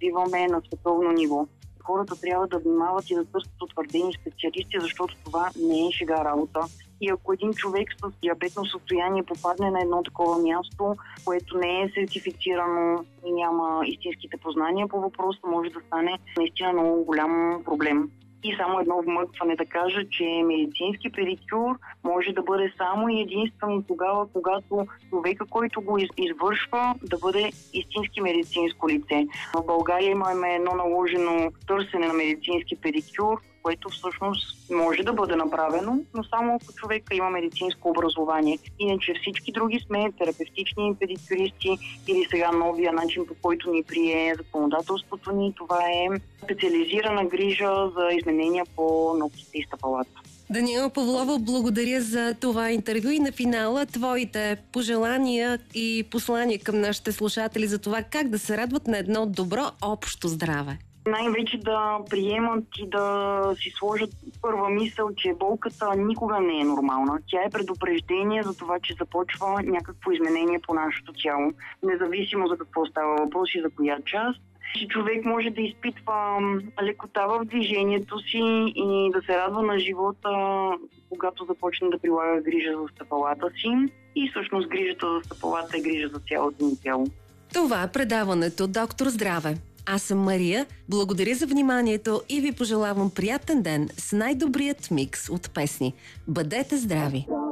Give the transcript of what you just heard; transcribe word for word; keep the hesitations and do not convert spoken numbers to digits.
развиваме на световно ниво. Хората трябва да внимават и да търсят утвърдени специалисти, защото това не е шега работа. И ако един човек с диабетно състояние попадне на едно такова място, което не е сертифицирано и няма истинските познания по въпроса, може да стане наистина много голям проблем. И само едно вмъкване да кажа, че медицински педикюр може да бъде само и единствено тогава, когато човека, който го извършва, да бъде истински медицинско лице. В България имаме едно наложено търсене на медицински педикюр, което всъщност може да бъде направено, но само ако човека има медицинско образование. Иначе всички други сме терапевтични педикюристи или сега новия начин, по който ни прие законодателството ни. Това е специализирана грижа за изменения по ногтите и стъпалата. Даниела Павлова, благодаря за това интервю и на финала твоите пожелания и послания към нашите слушатели за това как да се радват на едно добро общо здраве. Най-вече да приемат и да си сложат първа мисъл, че болката никога не е нормална. Тя е предупреждение за това, че започва някакво изменение по нашето тяло. Независимо за какво става въпрос и за коя част. Че човек може да изпитва лекота в движението си и да се радва на живота, когато започне да прилага грижа за стъпалата си. И всъщност грижата за стъпалата е грижа за цялото ни тяло. Това е предаването Доктор Здраве. Аз съм Мария, благодаря за вниманието и ви пожелавам приятен ден с най-добрият микс от песни. Бъдете здрави!